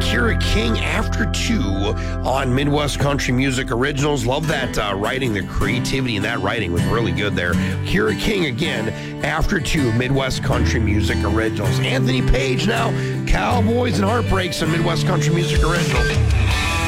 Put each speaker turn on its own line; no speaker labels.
Kira King, After Two on Midwest Country Music Originals. Love that writing, the creativity in that writing was really good there. Kira King again, After Two, Midwest Country Music Originals. Anthony Page now, Cowboys and Heartbreaks on Midwest Country Music Originals.